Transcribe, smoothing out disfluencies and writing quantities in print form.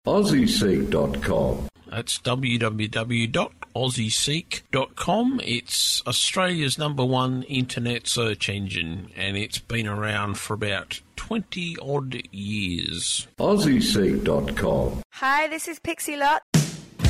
AussieSeek.com. That's www.aussieseek.com. It's Australia's #1 internet search engine, and it's been around for about 20-odd years. AussieSeek.com. Hi, this is Pixie Lott,